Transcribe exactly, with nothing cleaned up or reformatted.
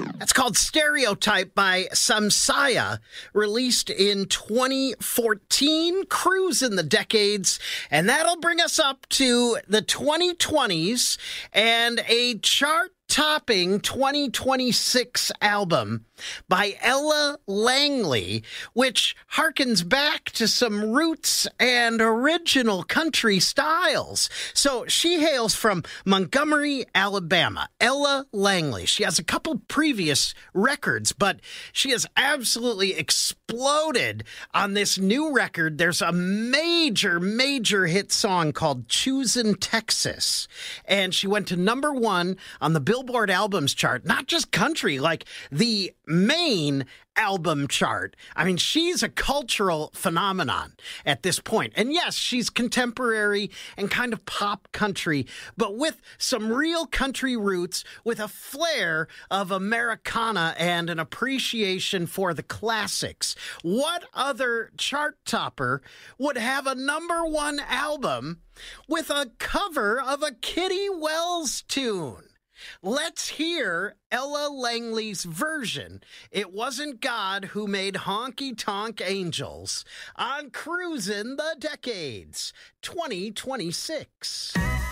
That's called Stereotype by Samsaya, released in twenty fourteen, Cruising the Decades, and that'll bring us up to the twenty twenties and a chart-topping twenty twenty-six album by Ella Langley, which harkens back to some roots and original country styles. So she hails from Montgomery, Alabama. Ella Langley. She has a couple previous records, but she has absolutely exploded on this new record. There's a major, major hit song called Choosin' Texas, and she went to number one on the Billboard albums chart, not just country, like the main album chart. I mean, she's a cultural phenomenon at this point. And yes, she's contemporary and kind of pop country, but with some real country roots, with a flair of Americana and an appreciation for the classics. What other chart topper would have a number one album with a cover of a Kitty Wells tune? Let's hear Ella Langley's version. It wasn't God who made honky-tonk angels on Cruising the Decades twenty twenty-six.